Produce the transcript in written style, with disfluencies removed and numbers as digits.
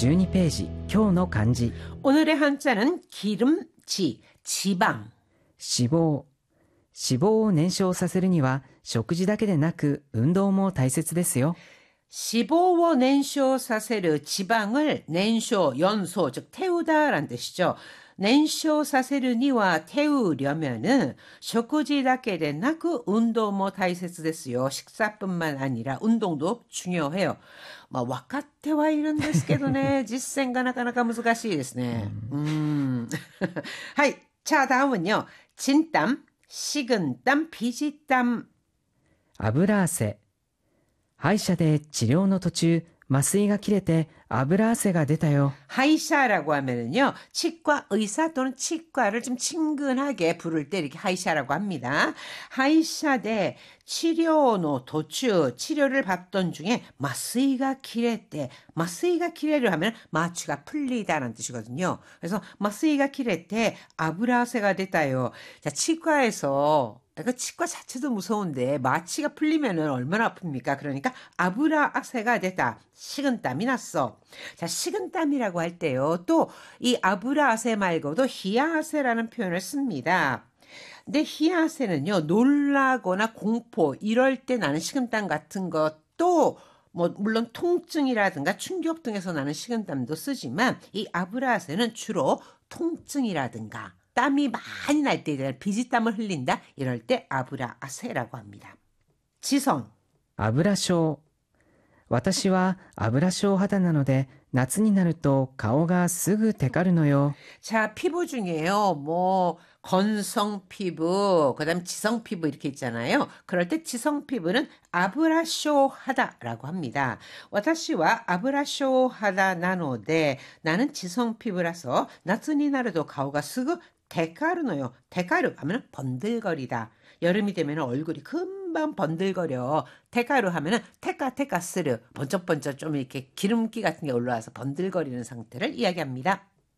12ページ、今日の漢字。 오늘의 한자는 기름지, 지방. 脂肪。脂肪を燃焼させるには食事だけでなく運動も大切ですよ。 脂肪を 燃焼させる지방을燃焼, 연소, 즉 태우다라는 뜻이죠. 燃焼させるには 태우려면은 食事だけでなく 운동도 大切ですよ. 식사뿐만 아니라 운동도 중요해요. 分かってはいるんですけどね, 実践がなかなか難しいですね. はい. 자, 다음은요. 진땀, 식은땀, 비지땀. 油汗。歯医者で治療の途中、麻酔が切れて油汗が出たよ。 하이샤라고 하면은요, 치과 의사 또는 치과를 좀 친근하게 부를 때 이렇게 하이샤라고 합니다. 하이샤대 치료의 도추, 치료를 받던 중에麻酔が 切れて,麻酔が 切れる 하면 마취가 풀리다라는 뜻이거든요. 그래서麻酔が 切れて 油汗が 出たよ. 자, 치과에서 그 치과 자체도 무서운데 마취가 풀리면은 얼마나 아픕니까? 그러니까 아브라아세가 됐다. 식은땀이 났어. 자, 식은땀이라고 할 때요. 또 이 아브라아세 말고도 히야아세라는 표현을 씁니다. 근데 히야아세는요. 놀라거나 공포 이럴 때 나는 식은땀 같은 것도 물론 통증이라든가 충격 등에서 나는 식은땀도 쓰지만 이 아브라아세는 주로 통증이라든가 땀이 많이 날 때, 비지땀을 흘린다? 이럴 때 아브라아세라고 합니다. 지성. 油症。私は油症肌なので夏になると顔がすぐテカるのよ。 자, 피부 중에요. 건성 피부, 그다음 지성 피부 이렇게 있잖아요. 그럴 때 지성 피부는 아브라쇼하다라고 합니다. 私は 아브라쇼하다 나노데 나는 지성 피부라서 夏になると顔がすぐ 데카르노요. 데카르 하면 번들거리다. 여름이 되면 얼굴이 금방 번들거려. 데카르 하면 테카테카스르 번쩍번쩍 좀 이렇게 기름기 같은 게 올라와서 번들거리는 상태를 이야기합니다.